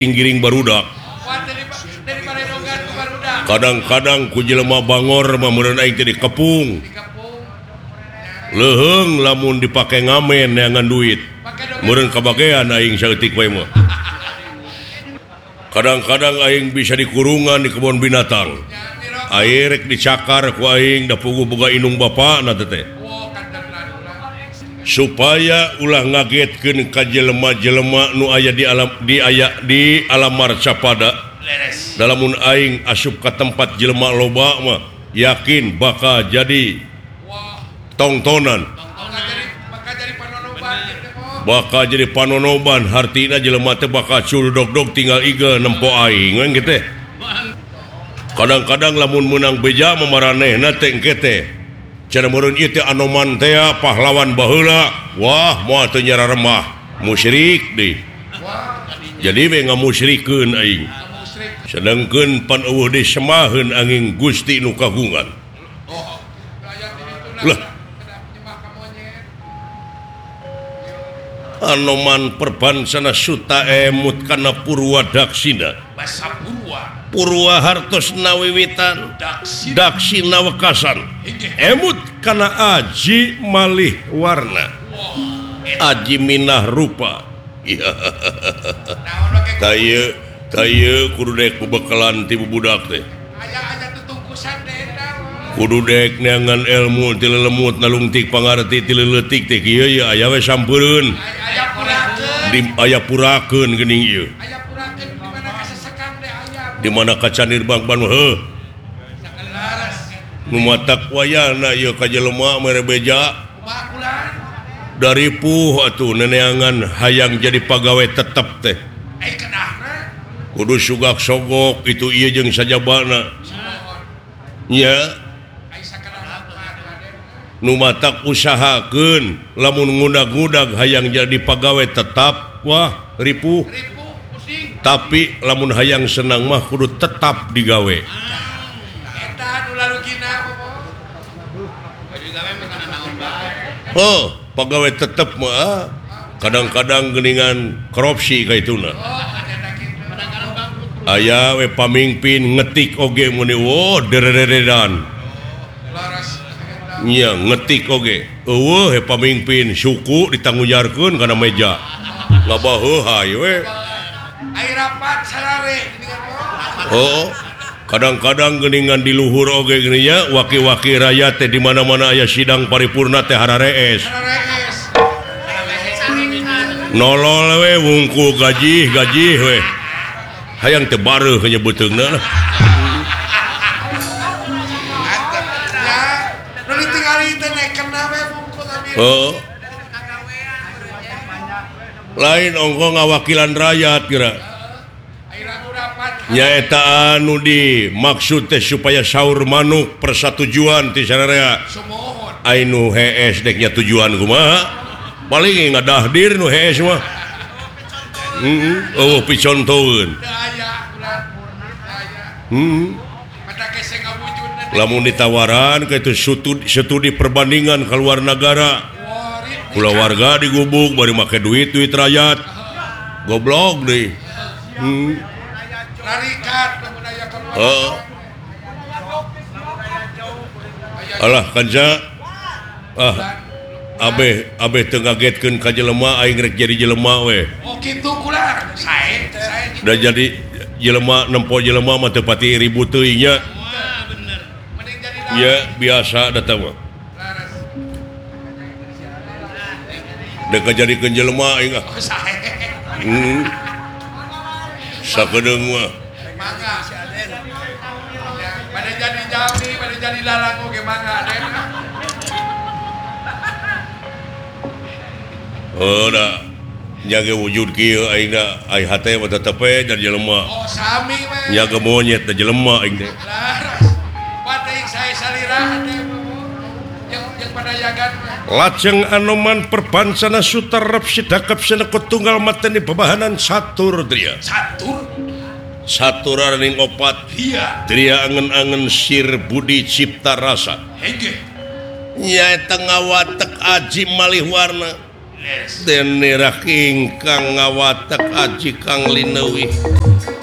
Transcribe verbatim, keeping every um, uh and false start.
giring barudak kadang-kadang ku jelema bangor mamureun aing teh dikepung leuheung lamun dipake ngamen neangan duit meureun kabagean aing saeutik wae mah kadang-kadang aing bisa dikurungan di kebun binatang air rek dicakar ku aing da puguh boga inung bapana teh supaya ulah ngagetkeun ka jelema-jelema nu aya di alam di aya di alam marca pada dalamun aing asup ka tempat jelema loba mah yakin bakal jadi tongtonan bakal jadi panonoban hartina jelema teh bakal culdog-dog tinggal iga nempo aing ngan kitu kadang-kadang lamun menang beja mamaranehna teh engke teh cenah meureun ieu teh Anoman teh pahlawan baheula wah moal teu nyara remah musyrik deui jadi we ngamusyrikeun aing sedengkeun pan eueuh disemaheun angin Gusti nu kagungan lah Anoman perbansana suta emut kana Purwa Daksina basa Purwa Purwa hartos nawiwitan Daksina, Daksina wekasan emut kana aji malih warna aji minah rupa tayeu tayeu kudu dek pebekalan ti budak teh aya-aya tutungkusan teh kudu dek neangan ilmu ti lelemut nalungtik pangarti ti leuletik teh kieu ye aya we sampeureun aya purakeun di aya purakeun geuning ieu aya purakeun di mana kasesekam teh aya di mana kacanir bangban heuh sakelaras nu matak wayana ieu ka jelema mere beja kumaha kulan dari puh atuh neneangan hayang jadi pagawe tetep teh ai kenahna kudu sugak sogok itu ieu jeung sajabana nya ai sakelaras nu matak usahakeun lamun ngudag-ngudag hayang jadi pagawe tetap wah ripuh ribu pusing tapi lamun hayang senang mah kudu tetap digawe eta nu lalugina popo baju gawe mah kana naon bae oh pagawe tetep mah kadang-kadang geuningan korupsi kaituna oh ada kitu kadang-kadang bangkrut aya we pamingpin ngetik oge muni wo dereredan laras nya ngetik oge eueuh he pamingpin suku ditanggujarkeun kana meja ngabaheuh hayu we ai rapat sarare dengan oh kadang-kadang geuningan di luhur oge geuning nya waki-waki rakyat teh di mana-mana aya sidang paripurna teh hararees Rees. nolol we wungkul gaji gaji we hayang teh bareuh nyebuteungna Ya, nu ditinggali teh nekena we bungkul abi. oh lain ongko ngawakilan rakyat kira Ayeuna nu rapat. nyaeta anu di maksud teh supaya saur manuk persatujuan ti sararea Sumohon. ainu hees deknya tujuan kumaha paling ngadahdir nu hees mah heeh oh picontoeun Teu aya ulah aya. heeh Pada keseng ngawujudna teh. lamun ditawaran ka itu studi, studi perbandingan ke luar negara Worit. kula warga digubuk bari make duit duit rakyat goblok deui heeh Larikat lamun aya keluar. heeh alah kanca ah abeh abeh teu ngagetkeun ka jelema aing rek jadi jelema we Oh kitu kula. Sae, sae. da jadi jelema nempo jelema mah teu pati ribut teuing nya Wah, bener. Mending jadi dah. ya biasa da teh mah Laras. da kajadikeun jelema aing ah Oh sae. hmm sakedeung mah Mangga. Ya, pada jadi jami, pada jadi lalang oge mangga den. oh da jaga wujud kieu aing da ai hate mah tetep we jadi jelema Oh sami we. nyaga monyet da jelema aing teh Laras. Pating saya salira teh. Yang yang pada jagan mah. lajeng Anoman perbansana sutarep sidakep senekut tunggal mateni bebahanan satur dria Satu. satur araning opat Iya. dria angen-angen sir budi cipta rasa Hege. nyaeta ngawatek aji malih warna Deni Raking Kang ngawatak Aji Kang Linewi